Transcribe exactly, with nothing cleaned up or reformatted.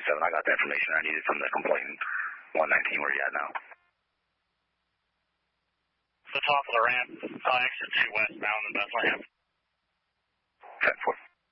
seven. I got the information I needed from the complainant. one nineteen, where you at now? The top of the ramp, uh, exit two westbound in Bethlehem. ten four.